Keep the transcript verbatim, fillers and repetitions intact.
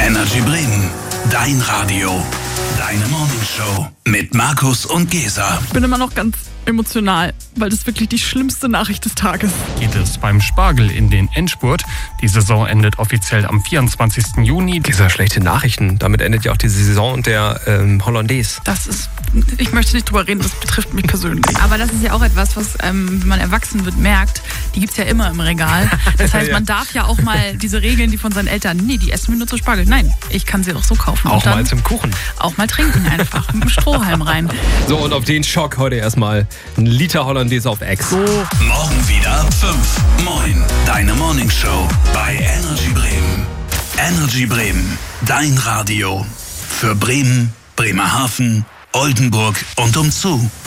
Energy Bremen, dein Radio, deine Morningshow mit Markus und Gesa. Ich bin immer noch ganz emotional, weil das wirklich die schlimmste Nachricht des Tages. Geht es beim Spargel in den Endspurt. Die Saison endet offiziell am vierundzwanzigsten Juni. Dieser schlechte Nachrichten, damit endet ja auch die Saison der ähm, Hollandaise. Das ist, ich möchte nicht drüber reden, das betrifft mich persönlich. Aber das ist ja auch etwas, was, ähm, wenn man erwachsen wird, merkt, die gibt's ja immer im Regal. Das heißt, Ja. man darf ja auch mal diese Regeln, die von seinen Eltern, nee, die essen wir nur zu Spargel. Nein, ich kann sie auch so kaufen. Auch und dann mal zum Kuchen. auch mal trinken einfach, mit dem Strohhalm rein. So, und auf den Schock heute erstmal ein Liter Hollandaise auf Ex. So, Morgen wieder ab fünf. Moin, deine Morningshow bei Energy Bremen. Energy Bremen, dein Radio. Für Bremen, Bremerhaven, Oldenburg und umzu.